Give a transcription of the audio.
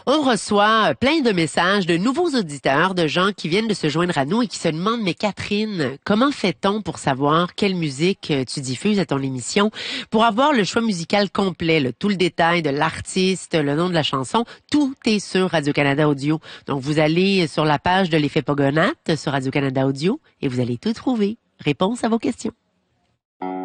On reçoit plein de messages de nouveaux auditeurs, de gens qui viennent de se joindre à nous et qui se demandent, mais Catherine, comment fait-on pour savoir quelle musique tu diffuses à ton émission? Pour avoir le choix musical complet, tout le détail de l'artiste, le nom de la chanson, tout est sur Radio-Canada Audio. Donc, vous allez sur la page de l'effet Pogonat sur Radio-Canada Audio et vous allez tout trouver. Réponse à vos questions.